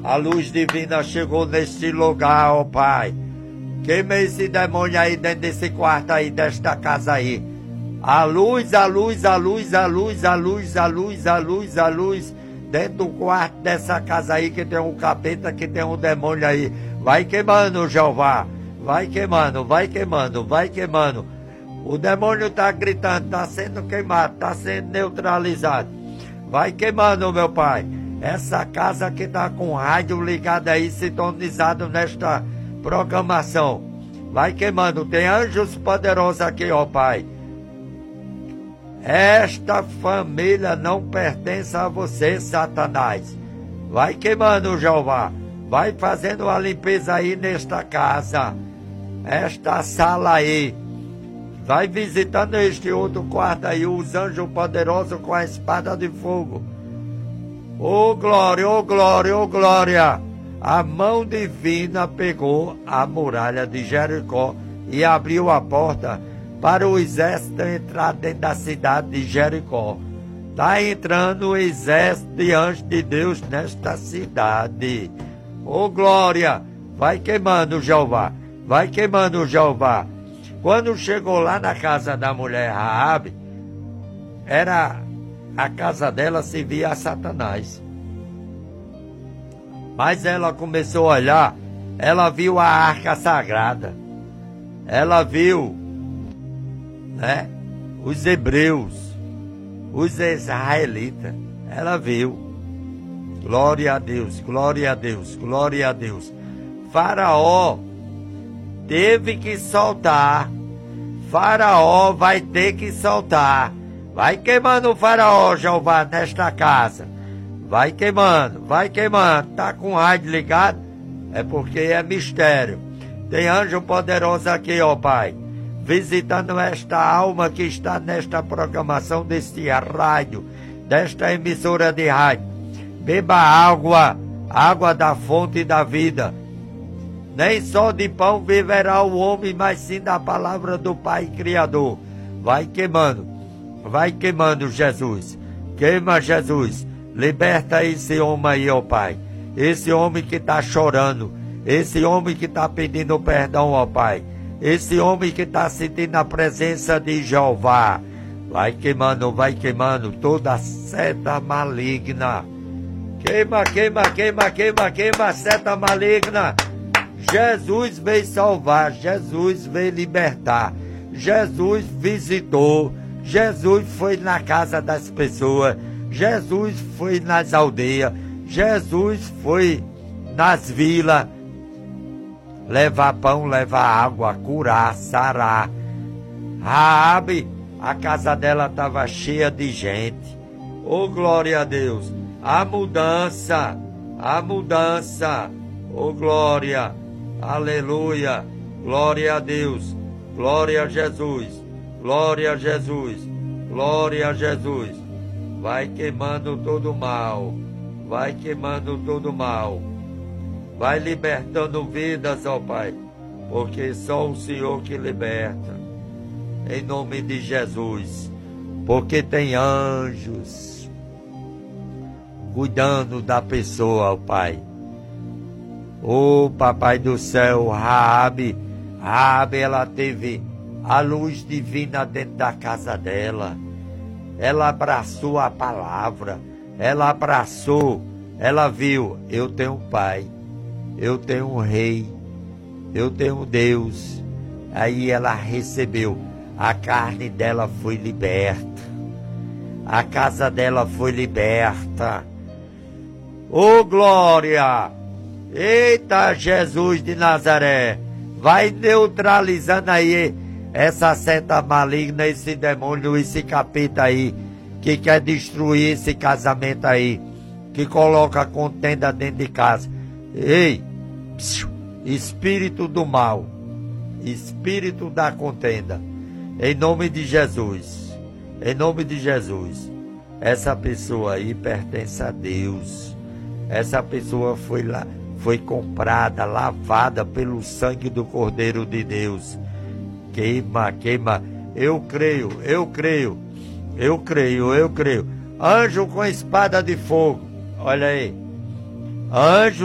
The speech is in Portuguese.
A luz divina chegou neste lugar, ó Pai. Queima esse demônio aí dentro desse quarto aí, desta casa aí. A luz, a luz, a luz, a luz, a luz, a luz, a luz, a luz. Dentro do quarto dessa casa aí que tem um capeta, que tem um demônio aí. Vai queimando, Jeová. Vai queimando, vai queimando, vai queimando. O demônio está gritando, está sendo queimado, está sendo neutralizado. Vai queimando, meu Pai. Essa casa que está com rádio ligado aí, sintonizado nesta programação. Vai queimando. Tem anjos poderosos aqui, ó Pai. Esta família não pertence a você, Satanás. Vai queimando, Jeová. Vai fazendo a limpeza aí nesta casa. Esta sala aí. Vai visitando este outro quarto aí, os anjos poderosos com a espada de fogo. Ô glória, ô glória, ô glória. A mão divina pegou a muralha de Jericó e abriu a porta para o exército entrar dentro da cidade de Jericó. Está entrando o exército de anjos de Deus nesta cidade. Ô glória, vai queimando, Jeová. Vai queimando, Jeová. Quando chegou lá na casa da mulher Raabe, a casa dela servia a Satanás. Mas ela começou a olhar, ela viu a arca sagrada. Ela viu, né, os hebreus, os israelitas. Ela viu. Glória a Deus, glória a Deus, glória a Deus. Faraó teve que soltar. Faraó vai ter que soltar. Vai queimando o faraó, Jeová, nesta casa. Vai queimando, vai queimando. Tá com o rádio ligado? É porque é mistério. Tem anjo poderoso aqui, ó Pai, visitando esta alma que está nesta programação deste rádio, desta emissora de rádio. Beba água, água da fonte da vida. Nem só de pão viverá o homem, mas sim da palavra do Pai Criador. Vai queimando, Jesus. Queima, Jesus. Liberta esse homem aí, ó Pai. Esse homem que está chorando. Esse homem que está pedindo perdão, ó Pai. Esse homem que está sentindo a presença de Jeová. Vai queimando toda seta maligna. Queima, queima, queima, queima, queima a seta maligna. Jesus veio salvar, Jesus veio libertar, Jesus visitou, Jesus foi na casa das pessoas, Jesus foi nas aldeias, Jesus foi nas vilas, levar pão, levar água, curar, sarar. Raabe, a casa dela estava cheia de gente. Oh, glória a Deus! A mudança, oh, glória! Aleluia, glória a Deus, glória a Jesus, glória a Jesus, glória a Jesus. Vai queimando todo mal, vai queimando todo mal, vai libertando vidas, ó Pai, porque só o Senhor que liberta, em nome de Jesus, porque tem anjos cuidando da pessoa, ó Pai. Oh, Papai do céu, Raabe, ela teve a luz divina dentro da casa dela. Ela abraçou a palavra, ela abraçou, ela viu, eu tenho um Pai, eu tenho um Rei, eu tenho um Deus. Aí ela recebeu, a carne dela foi liberta, a casa dela foi liberta. Oh, glória! Eita, Jesus de Nazaré, vai neutralizando aí essa seta maligna, esse demônio, esse capeta aí, que quer destruir esse casamento aí, que coloca contenda dentro de casa. Ei, espírito do mal, espírito da contenda, em nome de Jesus, em nome de Jesus, essa pessoa aí pertence a Deus, essa pessoa foi comprada, lavada pelo sangue do Cordeiro de Deus. Queima, queima. Eu creio. Anjo com espada de fogo. Olha aí. Anjo